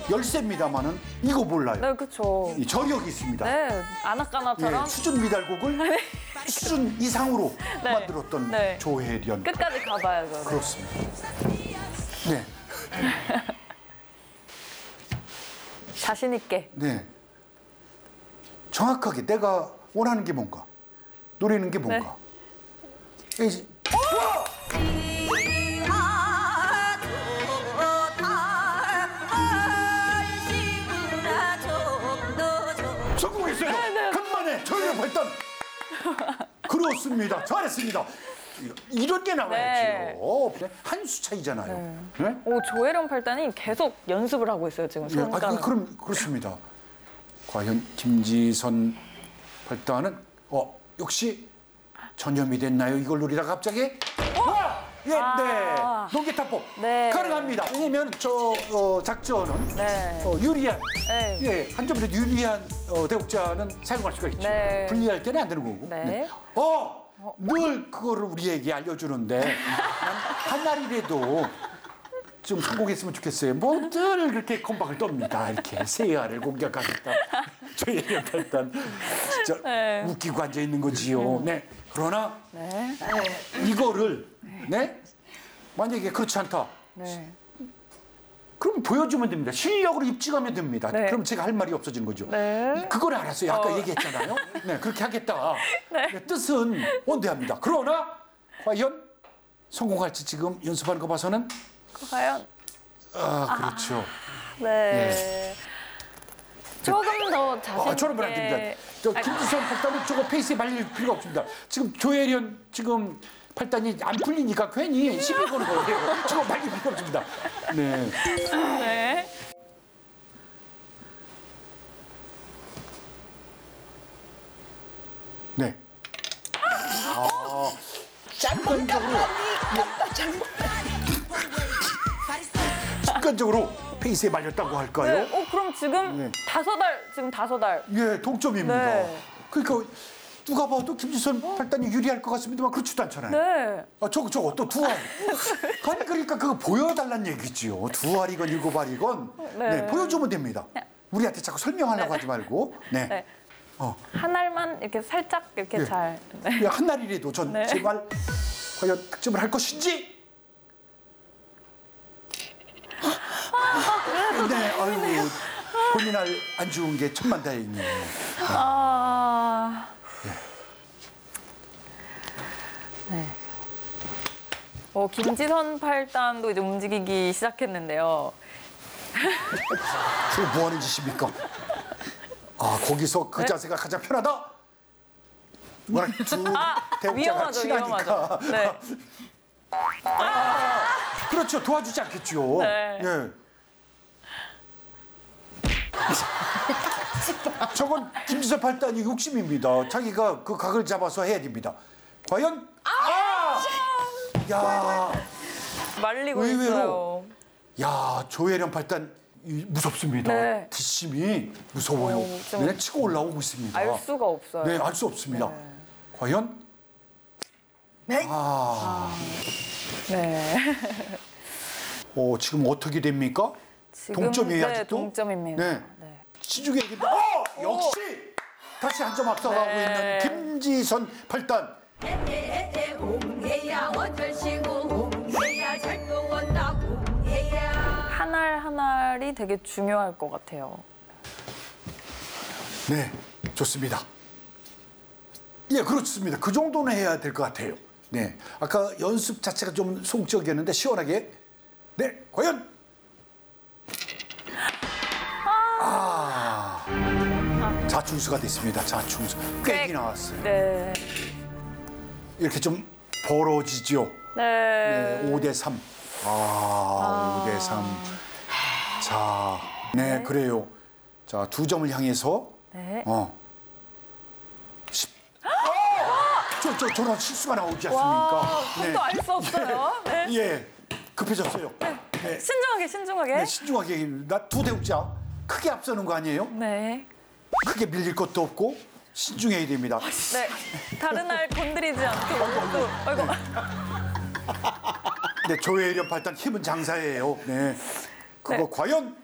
열세입니다만은 이거 몰라요. 네, 그쵸. 이 저력이 있습니다. 네, 아나까나처럼 예, 수준 미달곡을 수준 이상으로 네. 만들었던 네. 조혜련. 끝까지 가봐야죠. 그렇습니다. 네. 자신 있게. 네. 정확하게 내가 원하는 게 뭔가, 노리는 게 뭔가. 이- 성공했어요. 간만에 저희가 봤던. 그렇습니다. 잘했습니다. 이런 게 나와야지요. 한 수 차이잖아요. 네? 오, 조혜련 팔단이 계속 연습을 하고 있어요, 지금. 네, 손가락. 그럼 그렇습니다. 과연 김지선 발단은 역시 전염이 됐나요? 이걸 노리다가 갑자기 예, 네, 농기타법 네. 가능합니다. 왜냐면 작전은 네. 유리한 네. 예, 한 점이라도 유리한 대국자는 사용할 수가 있죠. 네. 불리할 때는 안 되는 거고. 네. 늘 그거를 우리에게 알려주는데 난 한 날이라도 좀 성공했으면 좋겠어요. 뭐 늘 그렇게 컴박을 떱니다. 이렇게 세아를 공격하겠다. 저희 일단 진짜 네. 웃기고 앉아 있는 거지요. 네. 그러나 네. 이거를 네 만약에 그렇지 않다. 네. 그럼 보여주면 됩니다. 실력으로 입증하면 됩니다. 네. 그럼 제가 할 말이 없어지는 거죠. 네. 그걸 알았어요. 아까 얘기했잖아요. 네, 그렇게 하겠다. 네, 뜻은 원대합니다. 그러나 과연 성공할지 지금 연습하는 거 봐서는 과연. 그렇죠. 네. 조금 더 자신 있게. 저런 분안 됩니다. 저 김지선 팔단은 저거 페이스에 말릴 필요가 없습니다. 지금 조혜련 지금 팔단이 안 풀리니까 괜히 시비 거는 거예요. 저거 말릴 필요 없습니다. 네. 네. 네. 습관적으로 페이스에 말렸다고 할까요? 네. 그럼 지금 네. 다섯 알. 예, 동점입니다. 네. 그러니까 누가 봐도 김지선 팔단이 유리할 것 같습니다만 그렇지도 않잖아요. 네. 저거 또 두 알. 아니 그러니까 그거 보여달란 얘기지요. 두 알이건 일곱 알이건 네. 보여주면 됩니다. 우리한테 자꾸 설명하려고 하지 말고. 네. 네. 한 알만 이렇게 살짝 이렇게 예. 잘. 네. 예, 한 날이라도 전 네. 제발 과연 득점을 할 것인지. 네, 아유 본인 안 좋은 게 천만다행이네요. 네. 김지선 팔단도 이제 움직이기 시작했는데요. 지금 뭐 하는 짓입니까? 거기서 그 자세가 가장 편하다? 워낙 두 대국자가 위험하죠, 친하니까. 위험하죠. 네. 그렇죠. 도와주지 않겠죠. 네. 예. 저건 김지선 팔단이 욕심입니다. 자기가 그 각을 잡아서 해야 됩니다. 과연? 야, 말리고 의외로. 있어요. 야, 조혜련 팔단 무섭습니다. 네. 뒷심이 무서워요. 좀 얘네 치고 올라오고 있습니다. 알 수가 없어요. 네, 알 수 없습니다. 과연? 네. 네. 지금 어떻게 됩니까? 지금, 동점이에요, 네, 아직도? 동점입니다. 네. 네. 신중해야 됩니다. 역시! 다시 한 점 앞서가고 네. 있는 김지선 팔단. 홍해야 어쩔시고 홍해야 잘 떠온다 홍해야 한 알 한 알이 되게 중요할 것 같아요. 네, 좋습니다. 예, 그렇습니다. 그 정도는 해야 될 것 같아요. 네, 아까 연습 자체가 좀 소극적이었는데 시원하게. 네, 과연? 자충수가 됐습니다. 자충수. 꽥이 나왔어요. 네. 이렇게 좀 벌어지죠. 네. 네, 5대3. 5대3. 자, 네, 그래요. 자, 두 점을 향해서. 네. 저런 실수가 나오지 와, 않습니까? 그것도 알 수 없어요. 네. 예, 급해졌어요. 네. 신중하게, 신중하게. 네, 신중하게. 나 두 대국자 크게 앞서는 거 아니에요? 네. 크게 밀릴 것도 없고 신중해야 됩니다. 네. 다른 알 건드리지 않게. 아이고. 네, 조혜련 팔단 힘은 장사예요. 네, 그거 네. 과연